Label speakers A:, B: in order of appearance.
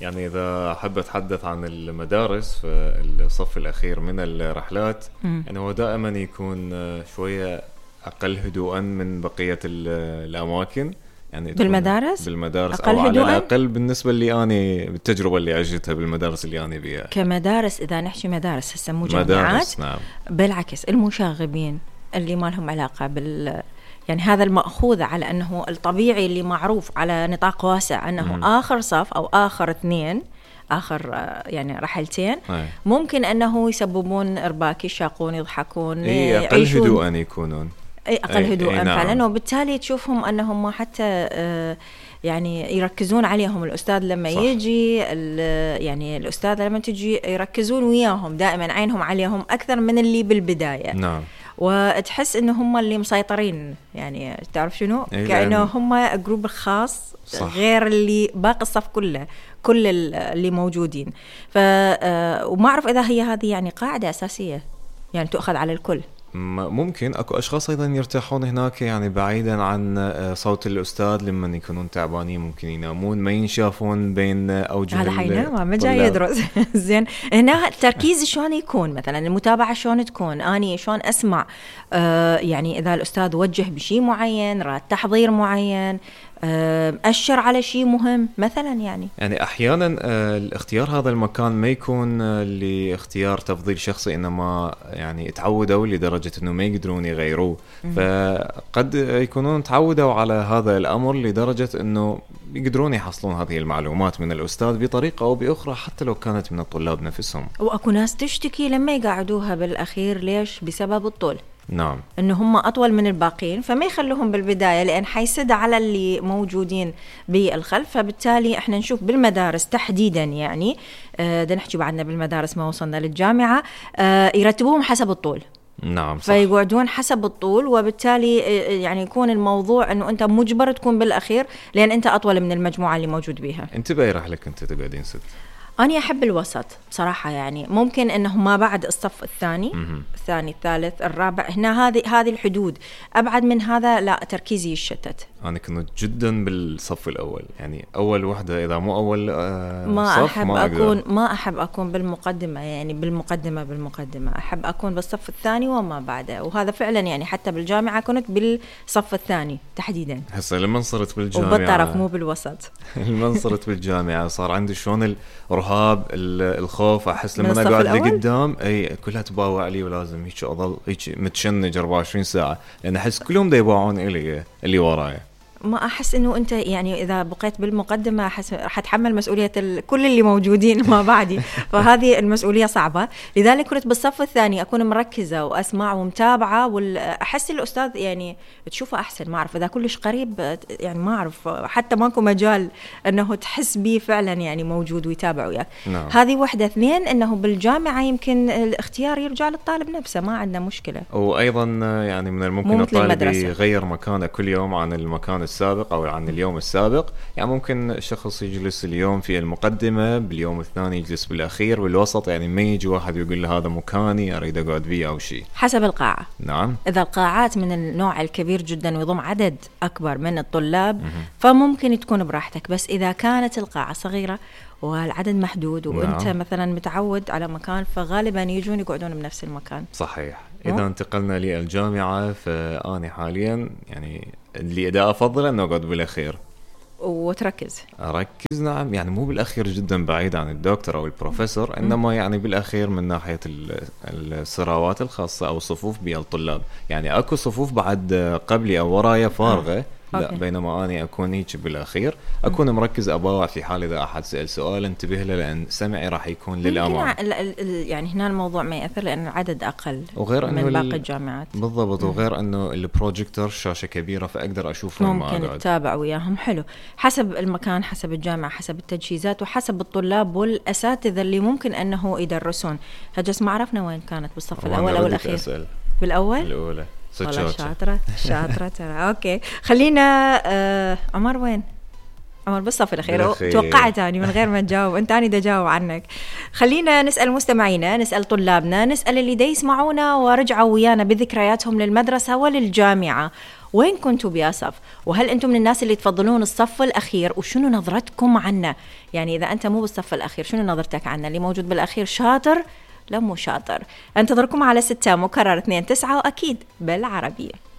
A: يعني إذا أحب أتحدث عن المدارس في الصف الأخير من الرحلات، يعني هو دائما يكون شوية أقل هدوءا من بقية الأماكن. يعني
B: بالمدارس
A: أو على الأقل بالنسبة لي أنا بالتجربة اللي عشتها بالمدارس اللي أنا بيها.
B: كمدارس إذا نحكي مدارس هسه مو جامعات،
A: نعم.
B: بالعكس المشاغبين اللي ما لهم علاقة يعني هذا المأخوذ على أنه الطبيعي اللي معروف على نطاق واسع أنه آخر صف أو آخر اثنين، آخر يعني رحلتين ممكن أنه يسببون إرباك، يشاقون، يضحكون،
A: أقل هدوءا يكونون،
B: أقل هدوءا فعلا. وبالتالي تشوفهم أنهم حتى يعني يركزون عليهم الأستاذ لما يجي، يعني الأستاذ لما تجي يركزون وياهم دائما، عينهم عليهم أكثر من اللي بالبداية.
A: نعم.
B: وتحس إنه هم اللي مسيطرين، يعني تعرف شنو، كأنه هم جروب خاص غير اللي باقي الصف كله، كل اللي موجودين. وما أعرف إذا هذه يعني قاعدة أساسية يعني تؤخذ على الكل.
A: ممكن اكو اشخاص ايضا يرتاحون هناك، يعني بعيدا عن صوت الاستاذ لما يكونون تعبانين ممكن ينامون، ما ينشافون بين اوجه.
B: هذا حينام ما جاي يدرس. زين هنا التركيز شلون يكون، مثلا المتابعه شلون تكون، اني شلون اسمع يعني اذا الاستاذ وجه بشيء معين، راد تحضير معين، أشر على شيء مهم مثلا. يعني
A: أحيانا الاختيار هذا المكان ما يكون لاختيار تفضيل شخصي، إنما يعني تعودوا لدرجة إنه ما يقدرون يغيروه. فقد يكونون تعودوا على هذا الأمر لدرجة إنه يقدرون يحصلون هذه المعلومات من الأستاذ بطريقة أو بأخرى، حتى لو كانت من الطلاب نفسهم.
B: وأكو ناس تشتكي لما يقعدوها بالأخير، ليش؟ بسبب الطول.
A: نعم.
B: إنه هم أطول من الباقين، فما يخلوهم بالبداية لأن حيسد على اللي موجودين بالخلف. فبالتالي إحنا نشوف بالمدارس تحديدا، يعني ده نحكي بعدنا بالمدارس ما وصلنا للجامعة، يرتبوهم حسب الطول.
A: نعم صح.
B: فيقعدون حسب الطول، وبالتالي يعني يكون الموضوع أنه أنت مجبر تكون بالأخير لأن أنت أطول من المجموعة اللي موجود بيها.
A: أنت بأي لك أنت تقعدين ست؟
B: أنا أحب الوسط بصراحة، يعني ممكن أنه ما بعد الصف الثاني الثالث الرابع، هنا هذه الحدود. أبعد من هذا لا، تركيزي يشتت.
A: أنا كنت جدا بالصف الأول، يعني أول وحدة إذا مو أول
B: ما أحب أكون بالمقدمة، يعني بالمقدمة أحب أكون بالصف الثاني وما بعده. وهذا فعلا يعني حتى بالجامعة كنت بالصف الثاني تحديدا.
A: هسه لما صرت بالجامعة
B: وبالطرف مو بالوسط.
A: لما صرت بالجامعة صار عندي شلون الرهاب، الخوف، أحس لما أنا قاعد لقدام كلها تباوع علي، ولازم هيك أضل هيك متشنج 24 ساعة، لأن أحس كلهم دا يباوعون إلي اللي ورايا.
B: ما أحس إنه أنت يعني إذا بقيت بالمقدمة حتحمل مسؤولية كل اللي موجودين ما بعدي، فهذه المسؤولية صعبة. لذلك كنت بالصف الثاني أكون مركزة وأسمع ومتابعة، وأحس الأستاذ يعني تشوفه أحسن. ما أعرف إذا كلش قريب، يعني ما أعرف حتى ماكو مجال أنه تحس بيه فعلا يعني موجود ويتابع وياك.
A: نعم.
B: هذه واحدة. اثنين، أنه بالجامعة يمكن الاختيار يرجع للطالب نفسه، ما عندنا مشكلة.
A: وأيضا يعني من الممكن الطالب يغير مكانه كل يوم عن المكان السابق أو عن اليوم السابق. يعني ممكن الشخص يجلس اليوم في المقدمة، باليوم الثاني يجلس بالأخير، بالوسط. يعني ما يجي واحد يقول له هذا مكاني أريد أقعد فيه أو شيء،
B: حسب القاعة.
A: نعم.
B: إذا القاعات من النوع الكبير جدا ويضم عدد أكبر من الطلاب فممكن تكون براحتك. بس إذا كانت القاعة صغيرة والعدد محدود وأنت مثلا متعود على مكان، فغالبا يجون يقعدون بنفس المكان.
A: صحيح. إذا انتقلنا للجامعة، فأنا حاليا يعني اللي أدا أفضل أنه أقعد بالأخير
B: وتركز.
A: أركز، نعم. يعني مو بالأخير جدا بعيد عن الدكتور أو البروفيسور، إنما يعني بالأخير من ناحية السراوات الخاصة أو صفوف بالطلاب. يعني أكو صفوف بعد قبلي أو ورايا فارغة، لا، بينما أنا أكون هيك بالأخير، أكون مركز أباوع في حال إذا أحد سأل سؤال انتبه له، لأن سمعي راح يكون للأمام.
B: يعني هنا الموضوع ما يأثر لأن العدد أقل
A: من
B: باقي الجامعات.
A: بالضبط. وغير أنه البروجيكتور شاشة كبيرة، فأقدر أشوف
B: ممكن تتابع وياهم. حلو. حسب المكان، حسب الجامعة، حسب التجهيزات، وحسب الطلاب والأساتذة اللي ممكن أنه يدرسون. هجس ما عرفنا وين كانت، بالصف الأول أو الأخير؟ بالأول؟
A: الأولى.
B: شاطرة ترى. أوكي، خلينا عمر وين؟ عمر بالصف الأخير. توقعت أني من غير ما تجاوب أنت، أنا دا جاوب عنك. خلينا نسأل مستمعينا، نسأل طلابنا، نسأل اللي دا يسمعونا ورجعوا ويانا بذكرياتهم للمدرسة وللجامعة، وين كنتوا بيا صف؟ وهل أنتم من الناس اللي تفضلون الصف الأخير؟ وشنو نظرتكم عنه؟ يعني إذا أنت مو بالصف الأخير شنو نظرتك عنه؟ اللي موجود بالأخير شاطر لا مو شاطر؟ انتظركم على 6 مكرر 2 9 وأكيد بالعربية.